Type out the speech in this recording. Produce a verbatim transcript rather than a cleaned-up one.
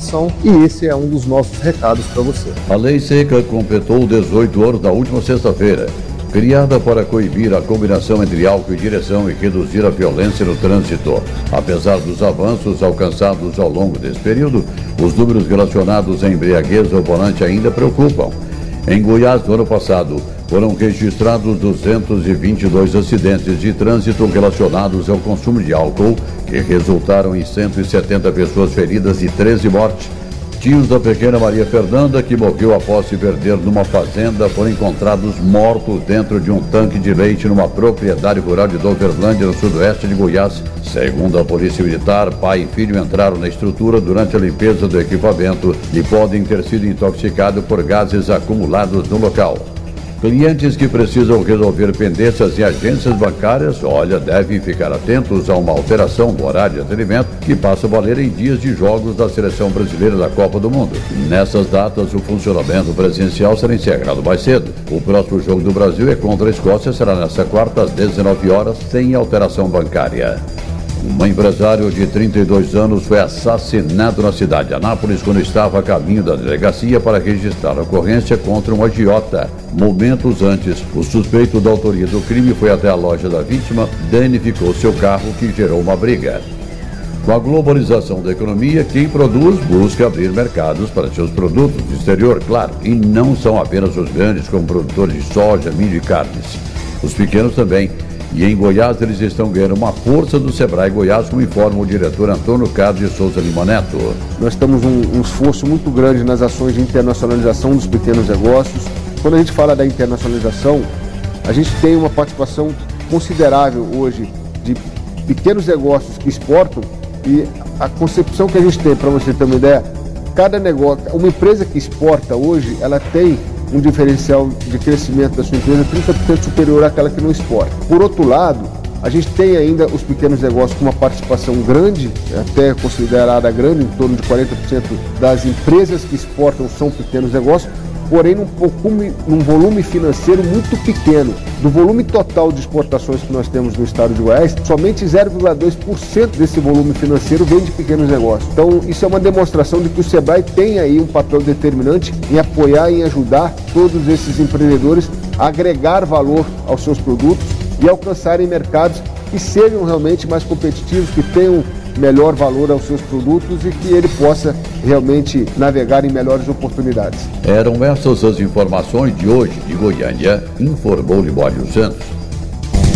informação e esse é um dos nossos recados para você. A Lei Seca completou dezoito anos na última sexta-feira. Criada para coibir a combinação entre álcool e direção e reduzir a violência no trânsito. Apesar dos avanços alcançados ao longo desse período, os números relacionados à embriaguez ao volante ainda preocupam. Em Goiás, no ano passado, foram registrados duzentos e vinte e dois acidentes de trânsito relacionados ao consumo de álcool, que resultaram em cento e setenta pessoas feridas e treze mortes. Tios da pequena Maria Fernanda, que morreu após se perder numa fazenda, foram encontrados mortos dentro de um tanque de leite numa propriedade rural de Doverlândia, no sudoeste de Goiás. Segundo a Polícia Militar, pai e filho entraram na estrutura durante a limpeza do equipamento e podem ter sido intoxicados por gases acumulados no local. Clientes que precisam resolver pendências em agências bancárias, olha, devem ficar atentos a uma alteração do horário de atendimento que passa a valer em dias de jogos da Seleção Brasileira da Copa do Mundo. Nessas datas, o funcionamento presencial será encerrado mais cedo. O próximo jogo do Brasil é contra a Escócia, será nesta quarta às dezenove horas, sem alteração bancária. Um empresário de trinta e dois anos foi assassinado na cidade de Anápolis quando estava a caminho da delegacia para registrar a ocorrência contra um agiota. Momentos antes, o suspeito da autoria do crime foi até a loja da vítima, danificou seu carro, que gerou uma briga. Com a globalização da economia, quem produz busca abrir mercados para seus produtos do exterior, claro, e não são apenas os grandes como produtores de soja, milho e carnes. Os pequenos também. E em Goiás eles estão ganhando uma força do Sebrae Goiás, como informa o diretor Antônio Carlos de Souza Lima Neto. Nós temos um, um esforço muito grande nas ações de internacionalização dos pequenos negócios. Quando a gente fala da internacionalização, a gente tem uma participação considerável hoje de pequenos negócios que exportam, e a concepção que a gente tem, para você ter uma ideia, cada negócio, uma empresa que exporta hoje, ela tem um diferencial de crescimento da sua empresa trinta por cento superior àquela que não exporta. Por outro lado, a gente tem ainda os pequenos negócios com uma participação grande, até considerada grande, em torno de quarenta por cento das empresas que exportam são pequenos negócios, porém num, num volume financeiro muito pequeno. Do volume total de exportações que nós temos no estado de Goiás, somente zero vírgula dois por cento desse volume financeiro vem de pequenos negócios. Então, isso é uma demonstração de que o Sebrae tem aí um papel determinante em apoiar e em ajudar todos esses empreendedores a agregar valor aos seus produtos e alcançarem mercados que sejam realmente mais competitivos, que tenham melhor valor aos seus produtos e que ele possa realmente navegar em melhores oportunidades. Eram essas as informações de hoje de Goiânia, informou Libório Santos.